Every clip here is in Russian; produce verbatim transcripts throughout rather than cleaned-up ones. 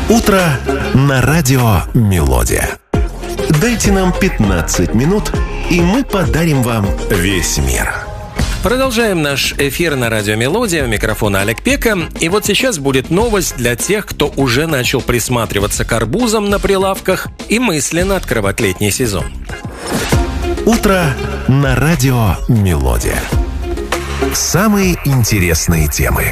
Утро на радио «Мелодия». Дайте нам пятнадцать минут, и мы подарим вам весь мир. Продолжаем наш эфир на радио «Мелодия». У микрофона Олег Пека. И вот сейчас будет новость для тех, кто уже начал присматриваться к арбузам на прилавках и мысленно открывать летний сезон. Утро на радио «Мелодия». Самые интересные темы.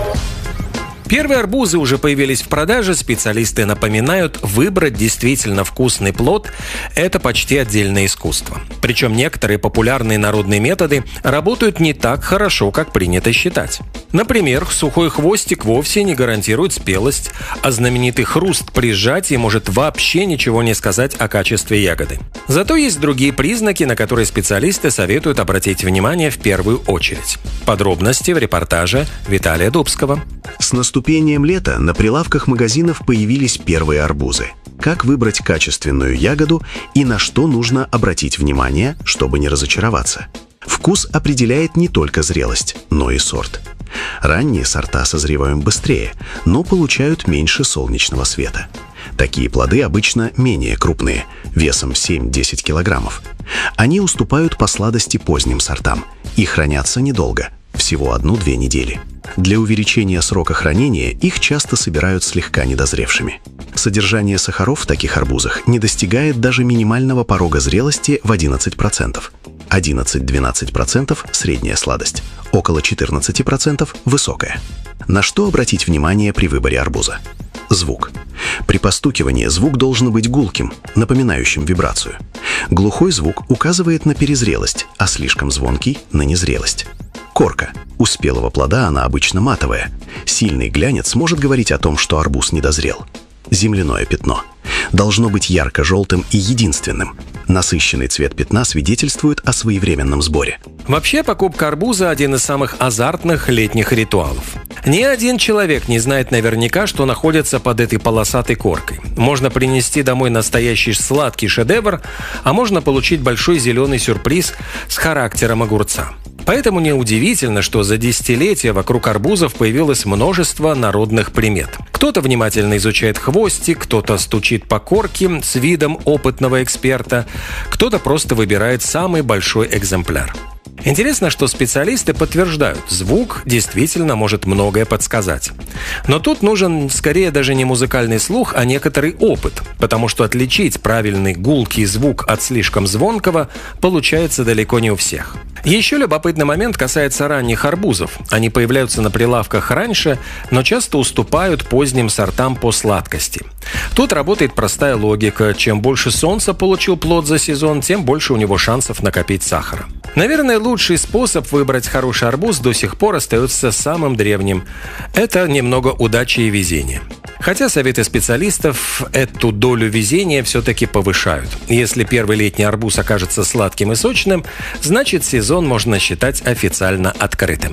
Первые арбузы уже появились в продаже. Специалисты напоминают, выбрать действительно вкусный плод – это почти отдельное искусство. Причем некоторые популярные народные методы работают не так хорошо, как принято считать. Например, сухой хвостик вовсе не гарантирует спелость, а знаменитый хруст при сжатии может вообще ничего не сказать о качестве ягоды. Зато есть другие признаки, на которые специалисты советуют обратить внимание в первую очередь. Подробности в репортаже Виталия Дубского. С наступлением лета на прилавках магазинов появились первые арбузы. Как выбрать качественную ягоду и на что нужно обратить внимание, чтобы не разочароваться? Вкус определяет не только зрелость, но и сорт. Ранние сорта созревают быстрее, но получают меньше солнечного света. Такие плоды обычно менее крупные, весом в семь-десять килограммов. Они уступают по сладости поздним сортам и хранятся недолго, всего одну-две недели. Для увеличения срока хранения их часто собирают слегка недозревшими. Содержание сахаров в таких арбузах не достигает даже минимального порога зрелости в одиннадцать процентов. одиннадцать-двенадцать процентов – средняя сладость, около четырнадцать процентов – высокая. На что обратить внимание при выборе арбуза? Звук. При постукивании звук должен быть гулким, напоминающим вибрацию. Глухой звук указывает на перезрелость, а слишком звонкий – на незрелость. Корка. У спелого плода она обычно матовая. Сильный глянец может говорить о том, что арбуз недозрел. Земляное пятно. Должно быть ярко-желтым и единственным. Насыщенный цвет пятна свидетельствует о своевременном сборе. Вообще, покупка арбуза – один из самых азартных летних ритуалов. Ни один человек не знает наверняка, что находится под этой полосатой коркой. Можно принести домой настоящий сладкий шедевр, а можно получить большой зеленый сюрприз с характером огурца. Поэтому неудивительно, что за десятилетия вокруг арбузов появилось множество народных примет. Кто-то внимательно изучает хвостик, кто-то стучит по корке с видом опытного эксперта, кто-то просто выбирает самый большой экземпляр. Интересно, что специалисты подтверждают, звук действительно может многое подсказать. Но тут нужен скорее даже не музыкальный слух, а некоторый опыт, потому что отличить правильный гулкий звук от слишком звонкого получается далеко не у всех. Еще любопытный момент касается ранних арбузов. Они появляются на прилавках раньше, но часто уступают поздним сортам по сладкости. Тут работает простая логика. Чем больше солнца получил плод за сезон, тем больше у него шансов накопить сахара. Наверное, лучший способ выбрать хороший арбуз до сих пор остается самым древним. Это немного удачи и везения. Хотя советы специалистов эту долю везения все-таки повышают. Если первый летний арбуз окажется сладким и сочным, значит сезон можно считать официально открытым.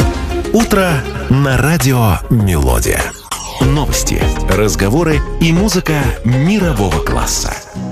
Утро на радио «Мелодия». Новости, разговоры и музыка мирового класса.